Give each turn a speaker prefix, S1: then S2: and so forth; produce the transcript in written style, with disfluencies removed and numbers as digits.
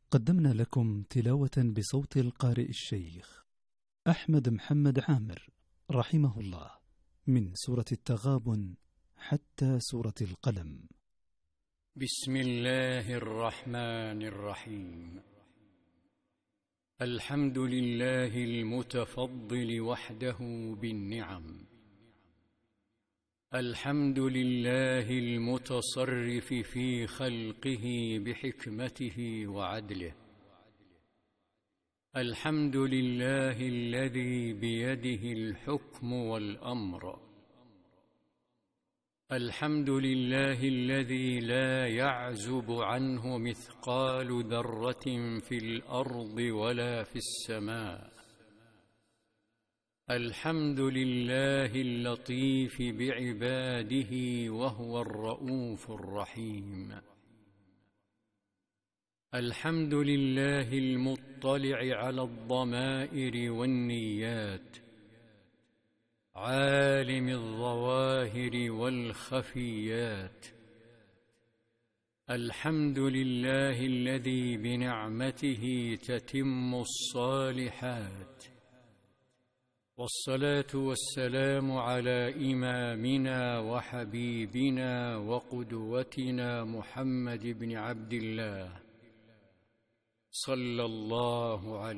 S1: قدمنا لكم تلاوة بصوت القارئ الشيخ أحمد محمد عامر رحمه الله من سورة التغابن حتى سورة القلم.
S2: بسم الله الرحمن الرحيم. الحمد لله المتفضل وحده بالنعم، الحمد لله المتصرف في خلقه بحكمته وعدله، الحمد لله الذي بيده الحكم والأمر، الحمد لله الذي لا يعزب عنه مثقال ذرة في الأرض ولا في السماء، الحمد لله اللطيف بعباده وهو الرؤوف الرحيم، الحمد لله المطلع على الضمائر والنيات، عالم الظواهر والخفيات، الحمد لله الذي بنعمته تتم الصالحات، والصلاة والسلام على إمامنا وحبيبنا وقدوتنا محمد بن عبد الله صلى الله عليه